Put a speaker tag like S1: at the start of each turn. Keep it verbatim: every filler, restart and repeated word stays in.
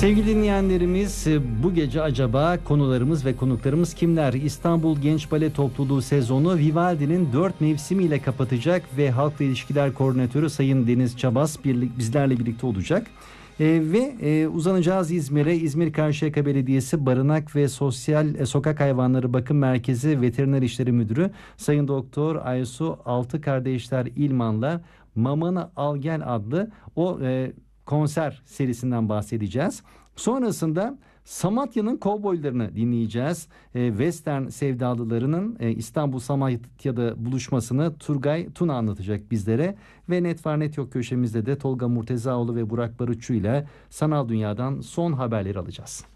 S1: Sevgili dinleyenlerimiz, bu gece acaba konularımız ve konuklarımız kimler? İstanbul Genç Bale Topluluğu sezonu Vivaldi'nin dört mevsimiyle kapatacak ve Halkla İlişkiler Koordinatörü Sayın Deniz Çabas birlik, bizlerle birlikte olacak. E, ve e, uzanacağız İzmir'e. İzmir Karşıyaka Belediyesi Barınak ve Sosyal e, Sokak Hayvanları Bakım Merkezi Veteriner İşleri Müdürü Sayın Doktor Aysu Altı Kardeşler İlman'la Mamanı Al Gel adlı o e, konser serisinden bahsedeceğiz. Sonrasında Samatya'nın kovboylarını dinleyeceğiz. E, Western sevdalılarının e, İstanbul Samatya'da buluşmasını Turgay Tuna anlatacak bizlere. Ve Net Var Net Yok köşemizde de Tolga Murtezaoğlu ve Burak Barutçu ile sanal dünyadan son haberleri alacağız.